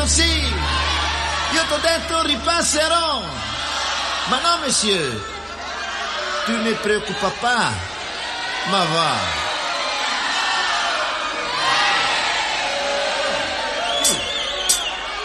detto sì, io t'ho detto ripasserò. Ma no, monsieur, tu ne preoccupa pas. Ma va.